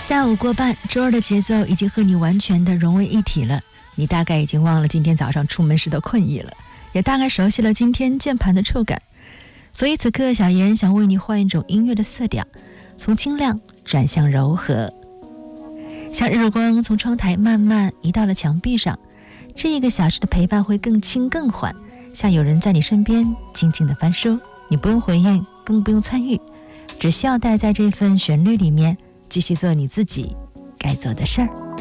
下午过半，周二的节奏已经和你完全的融为一体了。你大概已经忘了今天早上出门时的困意了，也大概熟悉了今天键盘的触感。所以此刻小妍想为你换一种音乐的色调，从清亮转向柔和，像日光从窗台慢慢移到了墙壁上。这一个小时的陪伴会更轻更缓，像有人在你身边静静地翻书，你不用回应，更不用参与，只需要待在这份旋律里面，继续做你自己该做的事儿。